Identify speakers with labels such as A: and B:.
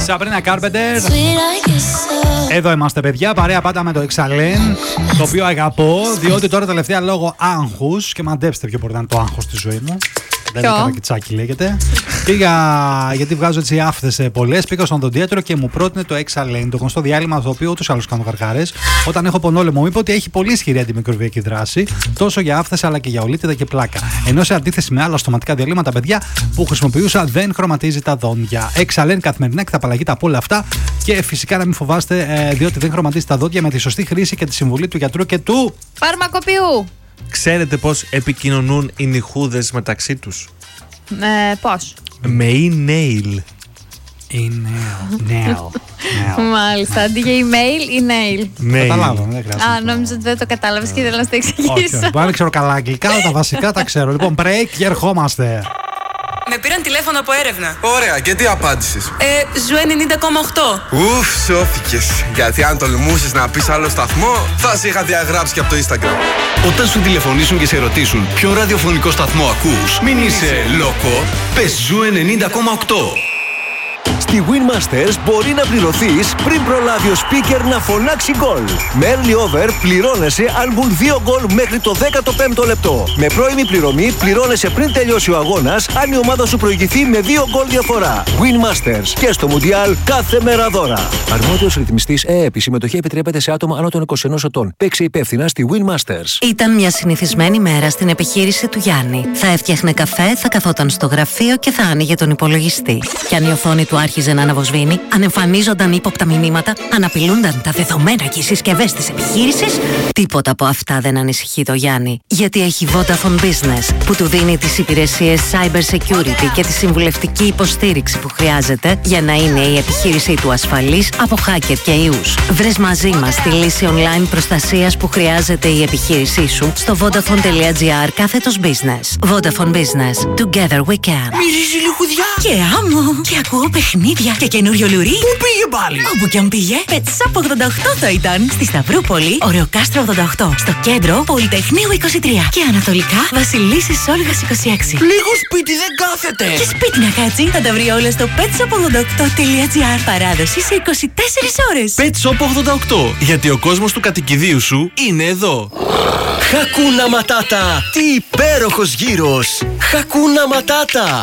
A: Sabrina Carpenter. Εδώ είμαστε, παιδιά. Παρέα πάντα με το Exalen, το οποίο αγαπώ, διότι τώρα τελευταία λόγω άγχους, και μαντέψτε ποιο μπορεί να είναι το άγχος στη ζωή μου. Δεν είναι καρακιτσάκι, λέγεται. Γιατί βγάζω έτσι άφθες πολλές, πήγα στον οδοντίατρο και μου πρότεινε το Exalen, το γνωστό διάλειμμα, το οποίο ούτως ή άλλως κάνω γαργάρες. Όταν έχω πονόλαιμο, μου είπε ότι έχει πολύ ισχυρή αντιμικροβιακή δράση, τόσο για άφθες αλλά και για ολίτιδα και πλάκα. Ενώ σε αντίθεση με άλλα στοματικά διαλύματα, παιδιά, που χρησιμοποιούσα, δεν χρωματίζει τα δόντια. Exalen καθημερινά και θα απαλλαγείτε από όλα αυτά. Και φυσικά να μην φοβάστε, διότι δεν χρωματίζει τα δόντια με τη σωστή χρήση και τη συμβουλή του γιατρού και του
B: φαρμακοποιού.
C: Ξέρετε πώς επικοινωνούν οι νυχούδες μεταξύ τους?
B: Πώς?
C: Με e-nail.
B: Μάλιστα, αντί για email, e-nail.
A: Καταλάβω, δεν χρειάζεται.
B: Νόμιζα ότι δεν το κατάλαβες και ήθελα να στο εξηγήσω.
A: Όχι, δεν ξέρω καλά αγγλικά, αλλά τα βασικά τα ξέρω. Λοιπόν, break και ερχόμαστε.
D: Με πήραν τηλέφωνο από έρευνα.
E: Ωραία, και τι απάντησες?
D: Ζου 90,8.
E: Ουφ, σώθηκες. Γιατί αν τολμούσες να πεις άλλο σταθμό, θα σε είχα διαγράψει και από το Instagram.
F: Όταν σου τηλεφωνήσουν και σε ρωτήσουν ποιον ραδιοφωνικό σταθμό ακούς, μην είσαι λόκο, πες Ζου 90,8. Στη Winmasters μπορεί να πληρωθείς πριν προλάβει ο speaker να φωνάξει γκολ. Με early over πληρώνεσαι αν μπουν 2 γκολ μέχρι το 15ο λεπτό. Με πρώιμη πληρωμή πληρώνεσαι πριν τελειώσει ο αγώνας αν η ομάδα σου προηγηθεί με 2 γκολ διαφορά. Winmasters και στο Μουντιάλ κάθε μέρα δώρα. Αρμόδιος ρυθμιστής ΕΕΠ. Η συμμετοχή επιτρέπεται σε άτομα άνω των 21 ετών. Παίξε υπεύθυνα στη Winmasters.
G: Ήταν μια συνηθισμένη μέρα στην επιχείρηση του Γιάννη. Θα έφτιαχνε καφέ, θα καθόταν στο γραφείο και θα άνοιγε τον υπολογιστή. Κι αν η οθόνη του άρχιζε να αναβοσβήνει, αν εμφανίζονταν ύποπτα μηνύματα, αν απειλούνταν τα δεδομένα και οι συσκευές της επιχείρησης, τίποτα από αυτά δεν ανησυχεί το Γιάννη. Γιατί έχει Vodafone Business, που του δίνει τις υπηρεσίες cyber security και τη συμβουλευτική υποστήριξη που χρειάζεται για να είναι η επιχείρησή του ασφαλής από hacker και ιούς. Βρες μαζί μας τη λύση online προστασίας που χρειάζεται η επιχείρησή σου στο vodafone.gr/business. Vodafone Business. Together we can.
D: Μυρίζει λιχουδιά.
G: Και άμμο. Και ακούω παιχνίδια και καινούριο λουρί.
D: Πού πήγε πάλι?
G: Όπου κι αν πήγε, Petsap 88 θα ήταν. Στη Σταυρούπολη, Ωρεοκάστρο 88. Στο κέντρο, Πολυτεχνείου 23. Και ανατολικά, Βασιλίσσης Όλγας 26.
D: Λίγο σπίτι δεν κάθεται.
G: Και σπίτι να κάτσει, θα τα βρει όλα στο petsap88.gr. Παράδοση σε 24 ώρες.
C: Petsap 88. Γιατί ο κόσμος του κατοικιδίου σου είναι εδώ.
F: Χακούνα Ματάτα! Τι υπέροχος γύρος! Χακούνα Ματάτα!